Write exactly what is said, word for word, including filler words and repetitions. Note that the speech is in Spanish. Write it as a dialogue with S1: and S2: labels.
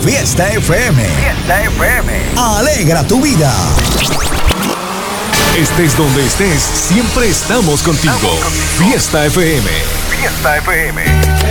S1: Fiesta F M.
S2: Fiesta F M.
S1: Alegra tu vida.
S3: Estés donde estés, siempre estamos contigo.
S2: Estamos contigo.
S3: Fiesta F M.
S2: Fiesta F M.